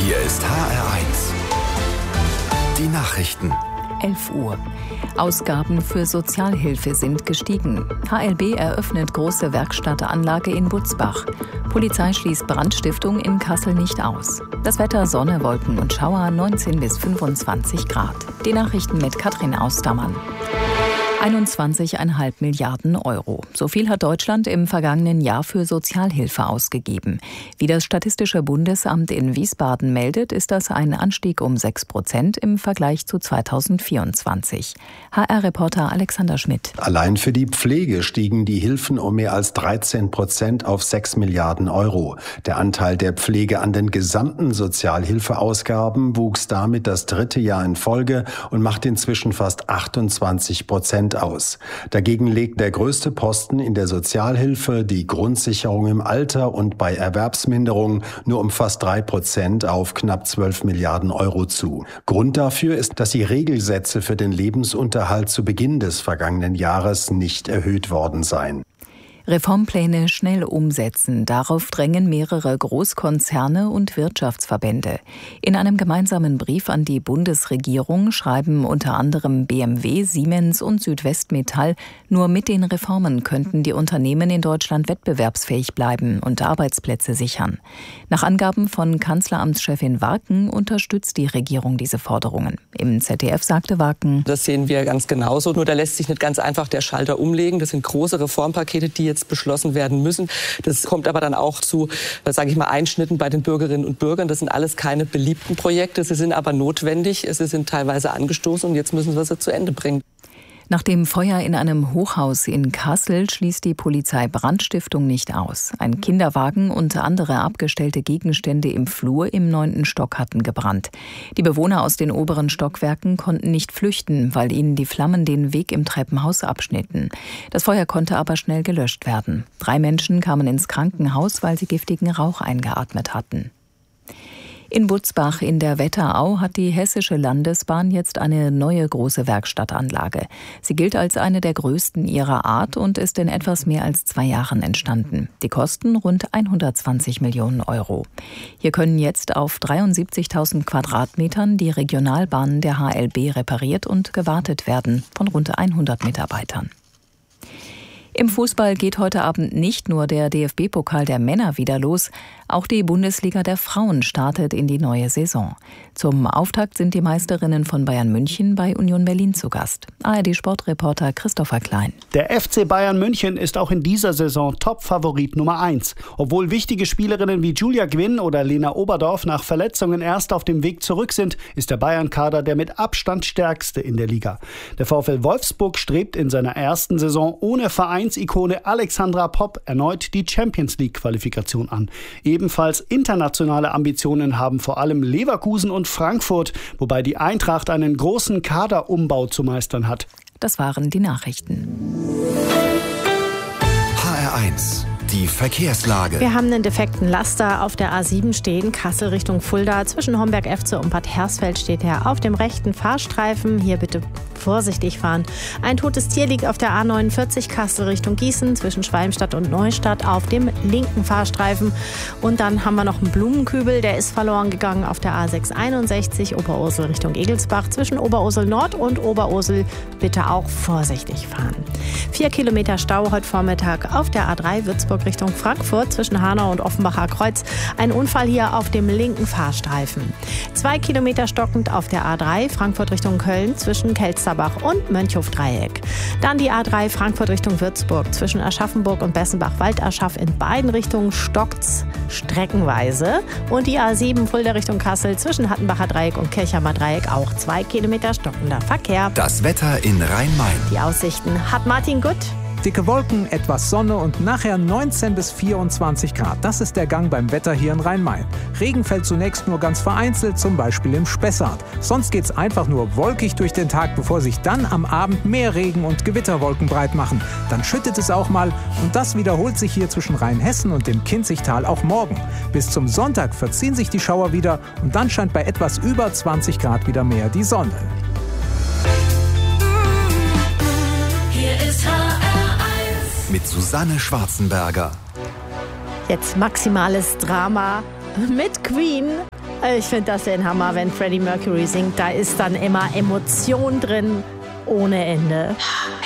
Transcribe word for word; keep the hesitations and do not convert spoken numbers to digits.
Hier ist H R eins. Die Nachrichten. elf Uhr. Ausgaben für Sozialhilfe sind gestiegen. H L B eröffnet große Werkstattanlage in Butzbach. Polizei schließt Brandstiftung in Kassel nicht aus. Das Wetter: Sonne, Wolken und Schauer, neunzehn bis fünfundzwanzig Grad. Die Nachrichten mit Katrin Austermann. einundzwanzig Komma fünf Milliarden Euro. So viel hat Deutschland im vergangenen Jahr für Sozialhilfe ausgegeben. Wie das Statistische Bundesamt in Wiesbaden meldet, ist das ein Anstieg um sechs Prozent im Vergleich zu zweitausendvierundzwanzig. H R-Reporter Alexander Schmidt. Allein für die Pflege stiegen die Hilfen um mehr als dreizehn Prozent auf sechs Milliarden Euro. Der Anteil der Pflege an den gesamten Sozialhilfeausgaben wuchs damit das dritte Jahr in Folge und macht inzwischen fast achtundzwanzig Prozent aus. Dagegen legt der größte Posten in der Sozialhilfe, die Grundsicherung im Alter und bei Erwerbsminderung, nur um fast drei Prozent auf knapp zwölf Milliarden Euro zu. Grund dafür ist, dass die Regelsätze für den Lebensunterhalt zu Beginn des vergangenen Jahres nicht erhöht worden seien. Reformpläne schnell umsetzen. Darauf drängen mehrere Großkonzerne und Wirtschaftsverbände. In einem gemeinsamen Brief an die Bundesregierung schreiben unter anderem B M W, Siemens und Südwestmetall, nur mit den Reformen könnten die Unternehmen in Deutschland wettbewerbsfähig bleiben und Arbeitsplätze sichern. Nach Angaben von Kanzleramtschefin Warken unterstützt die Regierung diese Forderungen. Im Z D F sagte Warken: Das sehen wir ganz genauso. Nur da lässt sich nicht ganz einfach der Schalter umlegen. Das sind große Reformpakete, die jetzt beschlossen werden müssen. Das kommt aber dann auch zu, sage ich mal, Einschnitten bei den Bürgerinnen und Bürgern. Das sind alles keine beliebten Projekte. Sie sind aber notwendig. Sie sind teilweise angestoßen und jetzt müssen wir sie zu Ende bringen. Nach dem Feuer in einem Hochhaus in Kassel schließt die Polizei Brandstiftung nicht aus. Ein Kinderwagen und andere abgestellte Gegenstände im Flur im neunten Stock hatten gebrannt. Die Bewohner aus den oberen Stockwerken konnten nicht flüchten, weil ihnen die Flammen den Weg im Treppenhaus abschnitten. Das Feuer konnte aber schnell gelöscht werden. Drei Menschen kamen ins Krankenhaus, weil sie giftigen Rauch eingeatmet hatten. In Butzbach in der Wetterau hat die Hessische Landesbahn jetzt eine neue große Werkstattanlage. Sie gilt als eine der größten ihrer Art und ist in etwas mehr als zwei Jahren entstanden. Die Kosten rund hundertzwanzig Millionen Euro. Hier können jetzt auf dreiundsiebzigtausend Quadratmetern die Regionalbahnen der H L B repariert und gewartet werden von rund hundert Mitarbeitern. Im Fußball geht heute Abend nicht nur der D F B-Pokal der Männer wieder los, auch die Bundesliga der Frauen startet in die neue Saison. Zum Auftakt sind die Meisterinnen von Bayern München bei Union Berlin zu Gast. A R D-Sportreporter Christopher Klein. Der F C Bayern München ist auch in dieser Saison Top-Favorit Nummer eins. Obwohl wichtige Spielerinnen wie Julia Gwynn oder Lena Oberdorf nach Verletzungen erst auf dem Weg zurück sind, ist der Bayern-Kader der mit Abstand stärkste in der Liga. Der VfL Wolfsburg strebt in seiner ersten Saison ohne Vereinsikone Alexandra Popp erneut die Champions-League-Qualifikation an. Ebenfalls internationale Ambitionen haben vor allem Leverkusen und Frankfurt, wobei die Eintracht einen großen Kaderumbau zu meistern hat. Das waren die Nachrichten. H R eins. Die Verkehrslage. Wir haben einen defekten Laster auf der A sieben stehen, Kassel Richtung Fulda. Zwischen Homberg-Efze und Bad Hersfeld steht er auf dem rechten Fahrstreifen. Hier bitte vorsichtig fahren. Ein totes Tier liegt auf der A neunundvierzig, Kassel Richtung Gießen, zwischen Schwalmstadt und Neustadt auf dem linken Fahrstreifen. Und dann haben wir noch einen Blumenkübel, der ist verloren gegangen auf der A sechshunderteinundsechzig, Oberursel Richtung Egelsbach. Zwischen Oberursel Nord und Oberursel bitte auch vorsichtig fahren. Vier Kilometer Stau heute Vormittag auf der A drei Würzburg Richtung Frankfurt zwischen Hanau und Offenbacher Kreuz. Ein Unfall hier auf dem linken Fahrstreifen. Zwei Kilometer stockend auf der A drei Frankfurt Richtung Köln zwischen Kelsterbach und Mönchhof-Dreieck. Dann die A drei Frankfurt Richtung Würzburg zwischen Aschaffenburg und Bessenbach-Waldaschaf. In beiden Richtungen stockt's streckenweise. Und die A sieben Fulda Richtung Kassel zwischen Hattenbacher Dreieck und Kirchheimer Dreieck auch zwei Kilometer stockender Verkehr. Das Wetter in Rhein-Main. Die Aussichten hat Martin Gutt. Dicke Wolken, etwas Sonne und nachher neunzehn bis vierundzwanzig Grad. Das ist der Gang beim Wetter hier in Rhein-Main. Regen fällt zunächst nur ganz vereinzelt, zum Beispiel im Spessart. Sonst geht's einfach nur wolkig durch den Tag, bevor sich dann am Abend mehr Regen und Gewitterwolken breit machen. Dann schüttet es auch mal und das wiederholt sich hier zwischen Rheinhessen und dem Kinzigtal auch morgen. Bis zum Sonntag verziehen sich die Schauer wieder und dann scheint bei etwas über zwanzig Grad wieder mehr die Sonne. Hier ist H R eins mit Susanne Schwarzenberger. Jetzt maximales Drama mit Queen. Ich finde das den Hammer, wenn Freddie Mercury singt. Da ist dann immer Emotion drin ohne Ende.